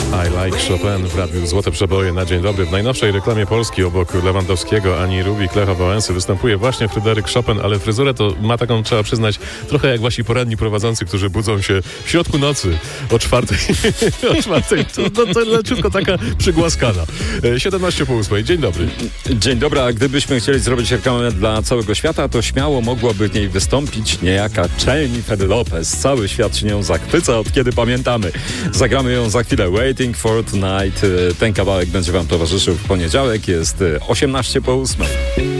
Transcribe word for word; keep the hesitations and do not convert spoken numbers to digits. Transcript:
I like Chopin w Radiu Złote Przeboje na dzień dobry. W najnowszej reklamie Polski obok Lewandowskiego, Ani Rubik, Lecha Wałęsy występuje właśnie Fryderyk Chopin, ale fryzurę to ma taką, trzeba przyznać, trochę jak wasi poranni prowadzący, którzy budzą się w środku nocy o czwartej. o czwartej. To, to, to leciutko taka przygłaskana. siedemnaście po ósmej. Dzień dobry. Dzień dobry, a gdybyśmy chcieli zrobić reklamę dla całego świata, to śmiało mogłaby w niej wystąpić niejaka Jennifer Lopez. Cały świat się nią zachwyca, od kiedy pamiętamy. Zagramy ją za chwilę. Waiting for Tonight. Ten kawałek będzie wam towarzyszył w poniedziałek. Jest osiemnaście po ósmej.